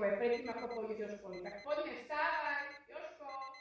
predtým, ako pôjdete do školy. Tak poďme, vstávaj, Jožko.